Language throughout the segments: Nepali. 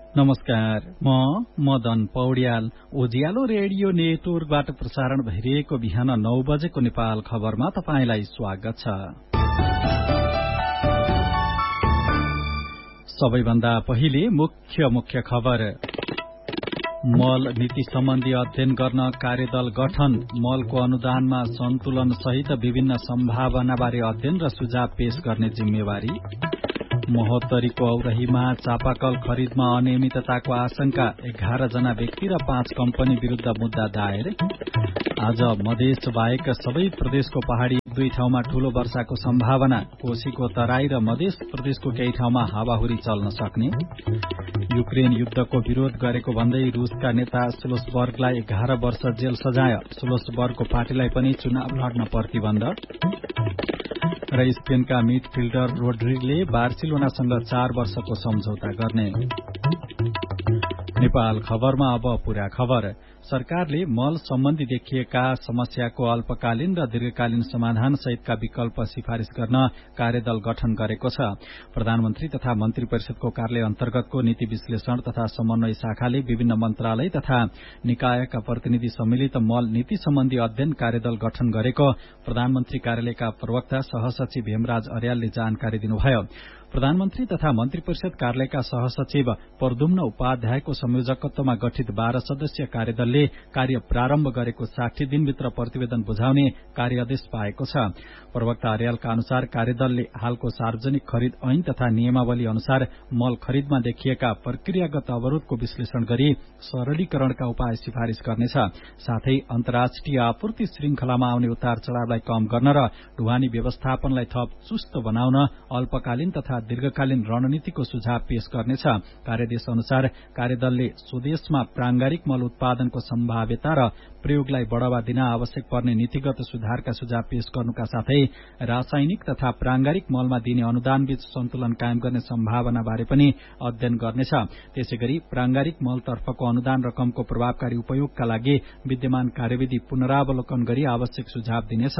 नमस्कार, म मदन पौड्याल। उज्यालो रेडियो नेटवर्कबाट प्रसारण भइरहेको बिहान 9 बजेको नेपाल खबरमा तपाईंलाई स्वागत छ। सबैभन्दा पहिले मुख्य खबर। मल नीति सम्बन्धी अध्ययन गर्न कार्यदल गठन। मलको अनुदानमा सन्तुलन सहित विभिन्न सम्भावनाबारे अध्ययन र सुझाव पेश गर्ने जिम्मेवारी। महोत्तरीको औरहीमा चापाकल खरिदमा अनियमितताको आशंका। 11 जना व्यक्ति र 5 कम्पनी विरूद्ध मुद्दा दायर। आज मधेस बाहेक सबै प्रदेशको पहाड़ी 1-2 ठाउँमा ठूलो वर्षाको सम्भावना। कोशीको तराई र मधेस प्रदेशको केही ठाउँमा हावाहुरी चल्न सक्ने। युक्रेन युद्धको विरोध गरेको भन्दै रूसका नेता सोलसबर्गलाई 11 वर्ष जेल सजाय। सोलसबर्गको पार्टीलाई पनि चुनाव लड्न प्रतिबन्ध। र स्पेनका मिडफिल्डर रोड्रिगले बार्सिलोनासँग 4 वर्षको सम्झौता गर्ने। नेपाल खबरमा अब पूरा खबर। सरकारले मल सम्बन्धी देखिएका समस्याको अल्पकालीन र दीर्घकालीन समाधान सहितका विकल्प सिफारिश गर्न कार्यदल गठन गरेको छ। प्रधानमन्त्री तथा मन्त्री परिषदको कार्यालय अन्तर्गतको नीति विश्लेषण तथा समन्वय शाखाले विभिन्न मन्त्रालय तथा निकायका प्रतिनिधि सम्मिलित मल नीति सम्बन्धी अध्ययन कार्यदल गठन गरेको प्रधानमन्त्री कार्यालयका प्रवक्ता सहसचिव हेमराज अर्यालले जानकारी दिनुभयो। प्रधानमन्त्री तथा मन्त्री परिषद कार्यालयका सहसचिव प्रद्युम्न उपाध्यायको संयोजकत्वमा गठित 12 सदस्यीय कार्यदलले कार्य प्रारम्भ गरेको 60 दिनभित्र प्रतिवेदन बुझाउने कार्यादेश पाएको छ। प्रवक्ता अर्यालका अनुसार कार्यदलले हालको सार्वजनिक खरिद ऐन तथा नियमावली अनुसार मल खरिदमा देखिएका प्रक्रियागत अवरोधको विश्लेषण गरी सरलीकरणका उपाय सिफारिश गर्नेछ। साथै अन्तर्राष्ट्रिय आपूर्ति श्रृंखलामा आउने उतार चढ़ावलाई कम गर्न र ढुवानी व्यवस्थापनलाई थप चुस्त बनाउन अल्पकालीन तथा दीर्घकालीन रणनीतिको सुझाव पेश गर्नेछ। कार्यादेश अनुसार कार्यदलले स्वदेशमा प्रांगारिक मल उत्पादनको सम्भाव्यता र प्रयोगलाई बढ़ावा दिन आवश्यक पर्ने नीतिगत सुधारका सुझाव पेश गर्नुका साथै रासायनिक तथा प्रांगारिक मलमा दिने अनुदानबीच सन्तुलन कायम गर्ने सम्भावना बारे पनि अध्ययन गर्नेछ। त्यसैगरी प्रांगारिक मलतर्फको अनुदान रकमको प्रभावकारी उपयोगका लागि विद्यमान कार्यविधि पुनरावलोकन गरी आवश्यक सुझाव दिनेछ।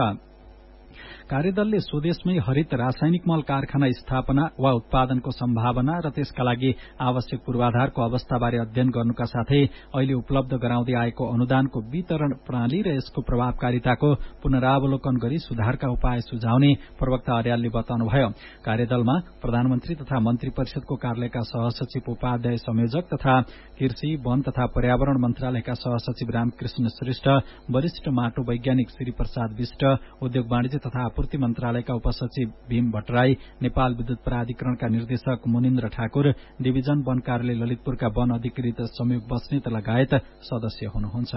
कार्यदलले स्वदेशमै हरित रासायनिक मल कारखाना स्थापना वा उत्पादनको सम्भावना र त्यसका लागि आवश्यक पूर्वाधारको अवस्थाबारे अध्ययन गर्नुका साथै अहिले उपलब्ध गराउँदै आएको अनुदानको वितरण प्रणाली र यसको प्रभावकारिताको पुनरावलोकन गरी सुधारका उपाय सुझाउने प्रवक्ता अर्यालले बताउनुभयो। कार्यदलमा प्रधानमन्त्री तथा मन्त्री परिषदको कार्यालयका सहसचिव उपाध्याय संयोजक तथा कृषि वन तथा पर्यावरण मन्त्रालयका सहसचिव रामकृष्ण श्रेष्ठ, वरिष्ठ माटो वैज्ञानिक श्री प्रसाद विष्ट, उद्योग वाणिज्य तथा आपूर्ति मन्त्रालयका उपसचिव भीम भट्टराई, नेपाल विद्युत प्राधिकरणका निर्देशक मुनिन्द्र ठाकुर, डिभिजन वन कार्यालय ललितपुरका वन अधिकृत संयोग बस्नेत लगायत सदस्य हुनुहुन्छ।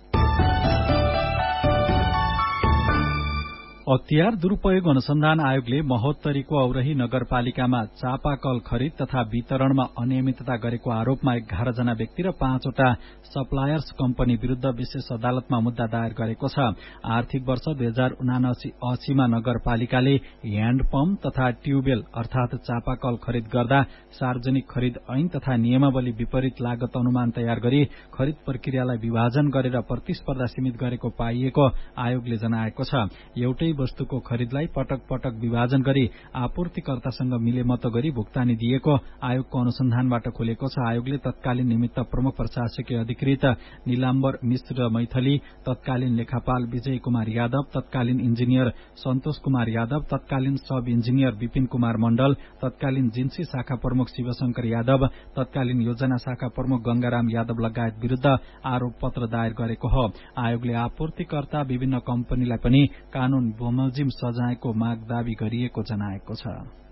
अख्तियार दुरूपयोग अनुसन्धान आयोगले महोत्तरीको औरही नगरपालिकामा चापाकल खरिद तथा वितरणमा अनियमितता गरेको आरोपमा 11 जना व्यक्ति र 5 वटा सप्लायर्स कम्पनी विरूद्ध विशेष अदालतमा मुद्दा दायर गरेको छ। आर्थिक वर्ष 2079-80 मा नगरपालिकाले ह्याण्डपम्प तथा ट्युबवेल अर्थात चापाकल खरिद गर्दा सार्वजनिक खरिद ऐन तथा नियमावली विपरीत लागत अनुमान तयार गरी खरिद प्रक्रियालाई विभाजन गरेर प्रतिस्पर्धा सीमित गरेको पाइएको आयोगले जनाएको छ। एउटै वस्तुको खरिदलाई पटक पटक विभाजन गरी आपूर्तिकर्तासँग मिलेमत गरी भुक्तानी दिएको आयोगको अनुसन्धानबाट खुलेको छ। आयोगले तत्कालीन निमित्त प्रमुख प्रशासकीय अधिकृत नीलाम्बर मिश्र मैथली, तत्कालीन लेखापाल विजय कुमार यादव, तत्कालीन इन्जिनियर सन्तोष कुमार यादव, तत्कालीन सब इन्जिनियर विपिन कुमार मण्डल, तत्कालीन जिन्सी शाखा प्रमुख शिवशंकर यादव, तत्कालीन योजना शाखा प्रमुख गंगाराम यादव लगायत विरूद्ध आरोप पत्र दायर गरेको हो। आयोगले आपूर्तिकर्ता विभिन्न कम्पनीलाई पनि कानून बमोजिम सजायको माग दावी गरिएको जनाएको छ।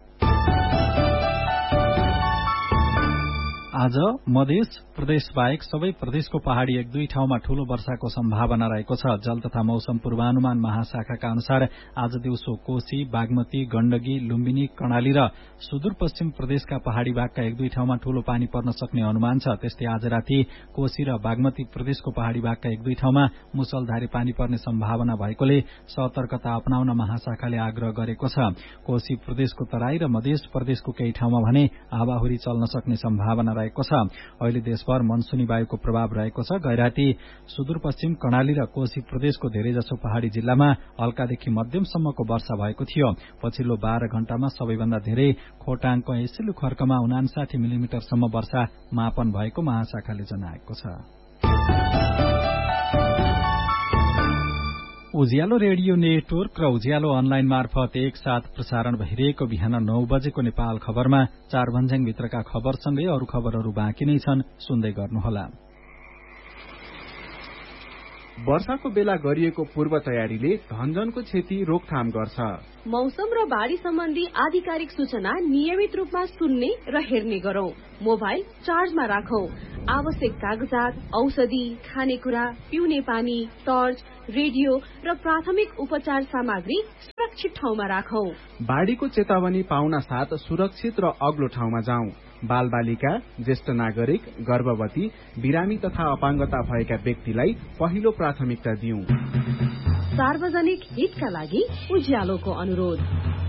आज मधेस प्रदेश बाहेक सबै प्रदेशको पहाड़ी 1-2 ठाउँमा ठूलो वर्षाको सम्भावना रहेको छ। जल तथा मौसम पूर्वानुमान महाशाखाका अनुसार आज दिउँसो कोशी, बागमती, गण्डकी, लुम्बिनी, कर्णाली र सुदूरपश्चिम प्रदेशका पहाड़ी भागका 1-2 ठाउँमा ठूलो पानी पर्न सक्ने अनुमान छ। त्यस्तै आज राति कोशी र बागमती प्रदेशको पहाड़ी भागका 1-2 ठाउँमा मुसलधारे पानी पर्ने सम्भावना भएकोले सतर्कता अपनाउन महाशाखाले आग्रह गरेको छ। कोशी प्रदेशको तराई र मधेस प्रदेशको केही ठाउँमा भने हावाहुरी चल्न सक्ने सम्भावना जनाएको छ। अहिले देशभर मनसुनी वायुको प्रभाव रहेको छ। गैराती, सुदूरपश्चिम कर्णाली र कोशी प्रदेशको धेरैजसो पहाड़ी जिल्लामा हल्कादेखि मध्यमसम्मको वर्षा भएको थियो। पछिल्लो 12 घण्टामा सबैभन्दा धेरै खोटाङको हेसिलु खर्कमा 59 मिलिमिटरसम्म वर्षा मापन भएको महाशाखाले जनाएको छ। उज्यालो रेडियो नेटवर्क र उज्यालो अनलाइन मार्फत एकसाथ प्रसारण भइरहेको बिहान 9 बजेको नेपाल खबरमा 4 भन्ज्याङभित्रका खबरसँगै अरू खबरहरू बाँकी नै छन्, सुन्दै गर्नुहोला। वर्षाको बेला गरिएको पूर्व तयारीले धनजनको क्षति रोकथाम गर्छ। मौसम र बाढ़ी सम्बन्धी आधिकारिक सूचना नियमित रूपमा सुन्ने र हेर्ने गरौं। मोबाइल चार्जमा राखौं। आवश्यक कागजात, औषधि, खानेकुरा, पिउने पानी, टर्च, रेडियो र प्राथमिक उपचार सामग्री सुरक्षित ठाउँमा राखौं। बाढ़ीको चेतावनी पाउन साथ सुरक्षित र अग्लो ठाउँमा जाउँ। बाल बालिका, ज्येष्ठ नागरिक, गर्भवती, बिरामी तथा अपाङ्गता भएका व्यक्तिलाई पहिलो प्राथमिकता दिउँ। सार्वजनिक हितका लागि उज्यालोको अनुरोध।